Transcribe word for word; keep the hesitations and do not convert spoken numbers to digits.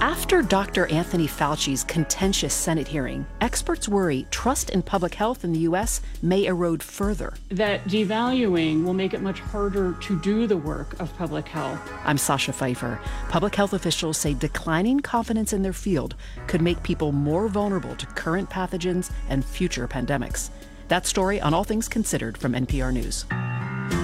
After Doctor Anthony Fauci's contentious Senate hearing, experts worry trust in public health in the U S may erode further. That devaluing will make it much harder to do the work of public health. I'm Sasha Pfeiffer. Public health officials say declining confidence in their field could make people more vulnerable to current pathogens and future pandemics. That story on All Things Considered from N P R News.